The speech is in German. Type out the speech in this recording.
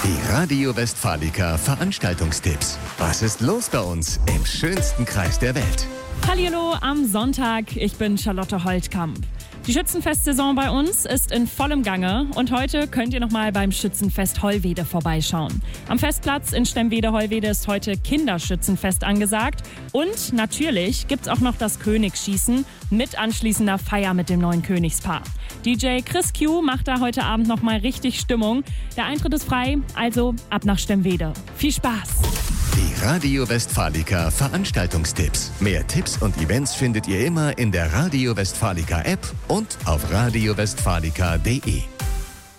Die Radio Westfalica Veranstaltungstipps. Was ist los bei uns im schönsten Kreis der Welt? Hallihallo am Sonntag, ich bin Charlotte Holtkamp. Die Schützenfestsaison bei uns ist in vollem Gange und heute könnt ihr nochmal beim Schützenfest Hollwede vorbeischauen. Am Festplatz in Stemwede-Hollwede ist heute Kinderschützenfest angesagt und natürlich gibt's auch noch das Königsschießen mit anschließender Feier mit dem neuen Königspaar. DJ Chris Q macht da heute Abend nochmal richtig Stimmung. Der Eintritt ist frei, also ab nach Stemwede. Viel Spaß! Die Radio Westfalica Veranstaltungstipps. Mehr Tipps und Events findet ihr immer in der Radio Westfalica App und auf radiowestfalica.de.